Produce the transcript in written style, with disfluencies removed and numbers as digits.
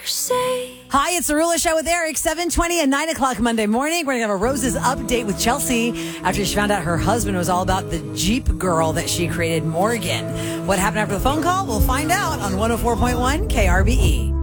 Hi, it's the Rula Show with Eric, 7:20 and 9 o'clock Monday morning. We're going to have a Roses update with Chelsea after she found out her husband was all about the Jeep girl that she created, Morgan. What happened after the phone call? We'll find out on 104.1 KRBE.